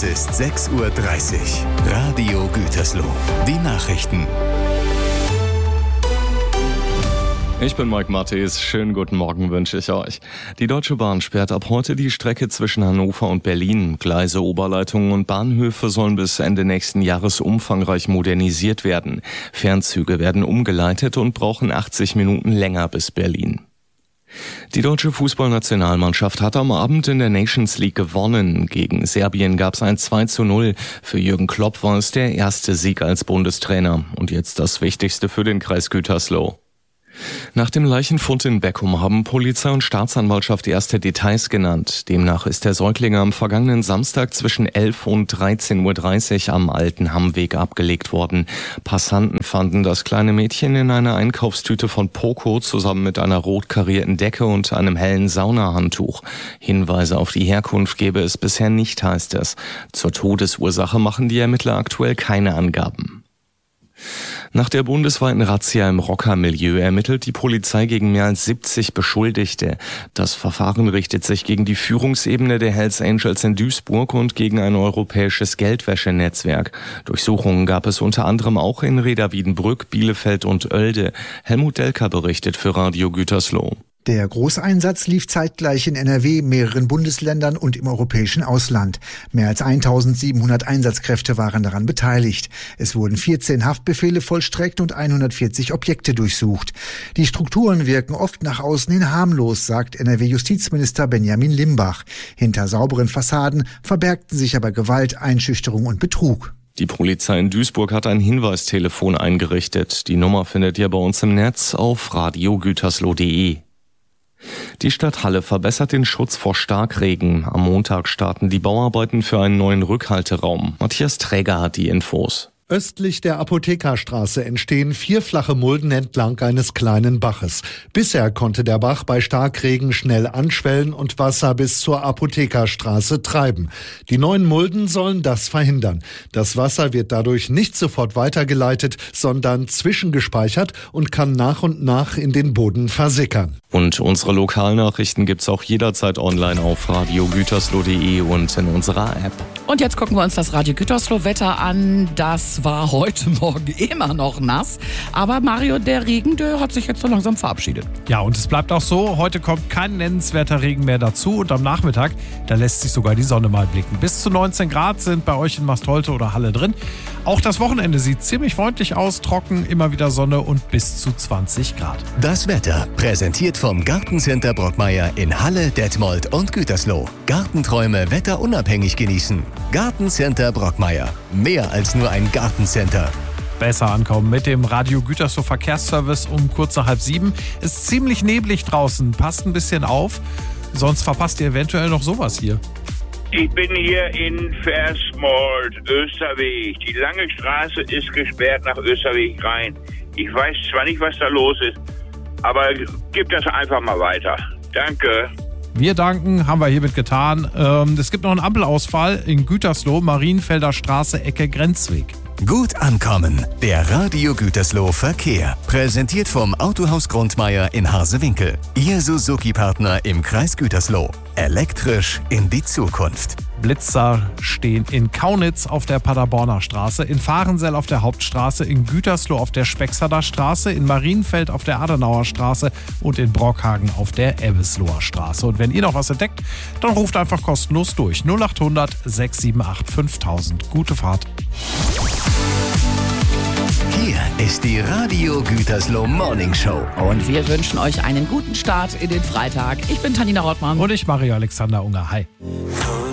ist 6:30 Uhr. Radio Gütersloh. Die Nachrichten. Ich bin Mike Matthes. Schönen guten Morgen wünsche ich euch. Die Deutsche Bahn sperrt ab heute die Strecke zwischen Hannover und Berlin. Gleise, Oberleitungen und Bahnhöfe sollen bis Ende nächsten Jahres umfangreich modernisiert werden. Fernzüge werden umgeleitet und brauchen 80 Minuten länger bis Berlin. Die deutsche Fußballnationalmannschaft hat am Abend in der Nations League gewonnen. Gegen Serbien gab es ein 2:0. Für Jürgen Klopp war es der erste Sieg als Bundestrainer. Und jetzt das Wichtigste für den Kreis Gütersloh. Nach dem Leichenfund in Beckum haben Polizei und Staatsanwaltschaft erste Details genannt. Demnach ist der Säugling am vergangenen Samstag zwischen 11 und 13:30 Uhr am Alten Hammweg abgelegt worden. Passanten fanden das kleine Mädchen in einer Einkaufstüte von Poco zusammen mit einer rot karierten Decke und einem hellen Saunahandtuch. Hinweise auf die Herkunft gebe es bisher nicht, heißt es. Zur Todesursache machen die Ermittler aktuell keine Angaben. Nach der bundesweiten Razzia im Rockermilieu ermittelt die Polizei gegen mehr als 70 Beschuldigte. Das Verfahren richtet sich gegen die Führungsebene der Hells Angels in Duisburg und gegen ein europäisches Geldwäschenetzwerk. Durchsuchungen gab es unter anderem auch in Reda-Wiedenbrück, Bielefeld und Oelde. Helmut Delker berichtet für Radio Gütersloh. Der Großeinsatz lief zeitgleich in NRW, mehreren Bundesländern und im europäischen Ausland. Mehr als 1700 Einsatzkräfte waren daran beteiligt. Es wurden 14 Haftbefehle vollstreckt und 140 Objekte durchsucht. Die Strukturen wirken oft nach außen hin harmlos, sagt NRW-Justizminister Benjamin Limbach. Hinter sauberen Fassaden verbergten sich aber Gewalt, Einschüchterung und Betrug. Die Polizei in Duisburg hat ein Hinweistelefon eingerichtet. Die Nummer findet ihr bei uns im Netz auf radiogütersloh.de. Die Stadt Halle verbessert den Schutz vor Starkregen. Am Montag starten die Bauarbeiten für einen neuen Rückhalteraum. Matthias Träger hat die Infos. Östlich der Apothekerstraße entstehen 4 flache Mulden entlang eines kleinen Baches. Bisher konnte der Bach bei Starkregen schnell anschwellen und Wasser bis zur Apothekerstraße treiben. Die neuen Mulden sollen das verhindern. Das Wasser wird dadurch nicht sofort weitergeleitet, sondern zwischengespeichert und kann nach und nach in den Boden versickern. Und unsere Lokalnachrichten gibt's auch jederzeit online auf radiogütersloh.de und in unserer App. Und jetzt gucken wir uns das Radio Gütersloh-Wetter an. Das war heute Morgen immer noch nass. Aber Mario, der Regen, der hat sich jetzt so langsam verabschiedet. Ja, und es bleibt auch so. Heute kommt kein nennenswerter Regen mehr dazu. Und am Nachmittag, da lässt sich sogar die Sonne mal blicken. Bis zu 19 Grad sind bei euch in Mastholte oder Halle drin. Auch das Wochenende sieht ziemlich freundlich aus. Trocken, immer wieder Sonne und bis zu 20 Grad. Das Wetter präsentiert vom Gartencenter Brockmeier in Halle, Detmold und Gütersloh. Gartenträume wetterunabhängig genießen. Gartencenter Brockmeier. Mehr als nur ein Gartencenter. Besser ankommen mit dem Radio Gütersloh Verkehrsservice um kurz nach 6:30. Ist ziemlich neblig draußen. Passt ein bisschen auf. Sonst verpasst ihr eventuell noch sowas hier. Ich bin hier in Versmold, Österweg. Die lange Straße ist gesperrt nach Österweg rein. Ich weiß zwar nicht, was da los ist, aber gib das einfach mal weiter. Danke. Wir danken, haben wir hiermit getan. Es gibt noch einen Ampelausfall in Gütersloh, Marienfelder Straße, Ecke Grenzweg. Gut ankommen. Der Radio Gütersloh Verkehr. Präsentiert vom Autohaus Grundmeier in Harsewinkel. Ihr Suzuki-Partner im Kreis Gütersloh. Elektrisch in die Zukunft. Blitzer stehen in Kaunitz auf der Paderborner Straße, in Fahrensell auf der Hauptstraße, in Gütersloh auf der Spexader Straße, in Marienfeld auf der Adenauer Straße und in Brockhagen auf der Ebbesloher Straße. Und wenn ihr noch was entdeckt, dann ruft einfach kostenlos durch. 0800 678 5000. Gute Fahrt. Hier ist die Radio Gütersloh Morning Show. Und wir wünschen euch einen guten Start in den Freitag. Ich bin Tanina Rottmann. Und ich, Mario Alexander Unger. Hi.